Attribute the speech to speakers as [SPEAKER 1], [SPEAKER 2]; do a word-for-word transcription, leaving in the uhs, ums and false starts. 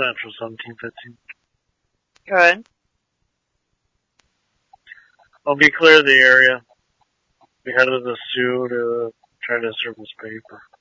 [SPEAKER 1] Central, seventeen fifteen.
[SPEAKER 2] Good.
[SPEAKER 1] I'll be clear of the area. We headed to the zoo to try to surface paper.